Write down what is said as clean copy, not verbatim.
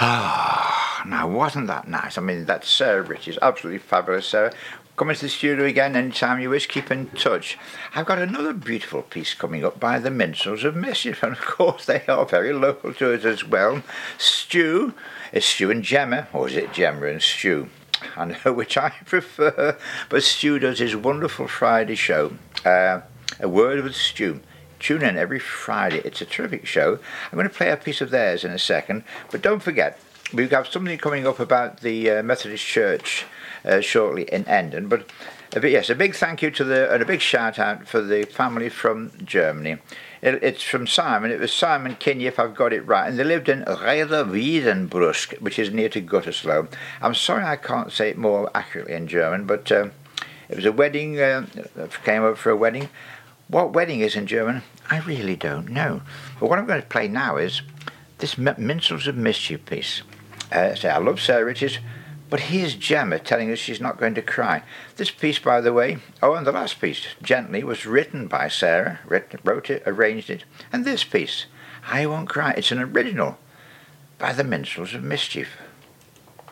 Ah, now wasn't that nice? I mean, that's Sarah Bridges, absolutely fabulous, Sarah. Come into the studio again anytime you wish, keep in touch. I've got another beautiful piece coming up by the Minstrels of Mischief, and of course they are very local to us as well. Stu, it's Stu and Gemma, or is it Gemma and Stu? I know which I prefer, but Stu does his wonderful Friday show, A Word with Stu. Tune in every Friday. It's a terrific show. I'm going to play a piece of theirs in a second, but don't forget, we have something coming up about the Methodist Church shortly in Endon. But yes, a big thank you to and a big shout out for the family from Germany. It's from Simon. It was Simon Kinney, if I've got it right, and they lived in Reda Wiedenbrüsk, which is near to Gütersloh. I'm sorry I can't say it more accurately in German, but it was a wedding. Came over for a wedding. What wedding is in German, I really don't know. But what I'm going to play now is this Minstrels of Mischief piece. I love Sarah Richards, but here's Gemma telling us she's not going to cry. This piece, by the way, and the last piece, Gently, was written by Sarah, wrote it, arranged it, and this piece, I Won't Cry, it's an original by the Minstrels of Mischief.